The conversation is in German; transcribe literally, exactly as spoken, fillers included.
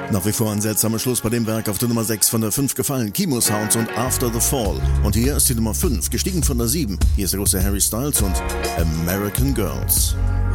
Nach wie vor ein seltsamer Schluss bei dem Werk. Auf der Nummer sechs von der fünf gefallen Chemo Sounds und After the Fall. Und hier ist die Nummer fünf, gestiegen von der sieben. Hier ist der große Harry Styles und American Girls.